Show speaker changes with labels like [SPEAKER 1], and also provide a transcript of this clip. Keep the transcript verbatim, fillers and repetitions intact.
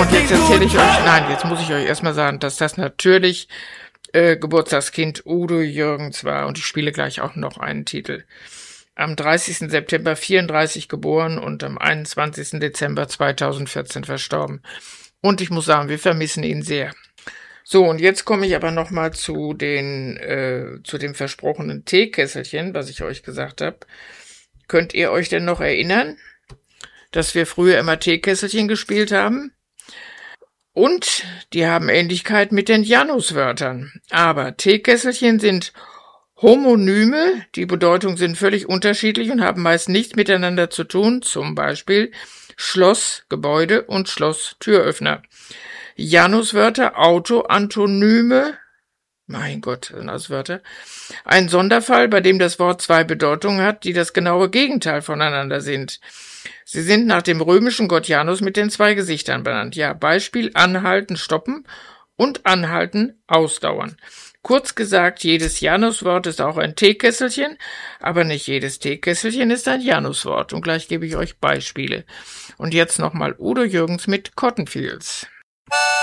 [SPEAKER 1] und jetzt erzähle ich euch, nein, jetzt muss ich euch erstmal sagen, dass das natürlich äh, Geburtstagskind Udo Jürgens war und ich spiele gleich auch noch einen Titel. Am dreißigsten September vierunddreißig geboren und am einundzwanzigsten Dezember zweitausendvierzehn verstorben. Und ich muss sagen, wir vermissen ihn sehr. So, und jetzt komme ich aber nochmal zu den, äh, zu dem versprochenen Teekesselchen, was ich euch gesagt habe. Könnt ihr euch denn noch erinnern, dass wir früher immer Teekesselchen gespielt haben? Und die haben Ähnlichkeit mit den Januswörtern. Aber Teekesselchen sind Homonyme, die Bedeutungen sind völlig unterschiedlich und haben meist nichts miteinander zu tun, zum Beispiel Schloss, Gebäude und Schloss, Türöffner. Januswörter, Auto, Antonyme, mein Gott, Januswörter, ein Sonderfall, bei dem das Wort zwei Bedeutungen hat, die das genaue Gegenteil voneinander sind. Sie sind nach dem römischen Gott Janus mit den zwei Gesichtern benannt. Ja, Beispiel anhalten, stoppen und anhalten, ausdauern. Kurz gesagt, jedes Januswort ist auch ein Teekesselchen, aber nicht jedes Teekesselchen ist ein Januswort. Und gleich gebe ich euch Beispiele. Und jetzt nochmal Udo Jürgens mit Cotton Fields.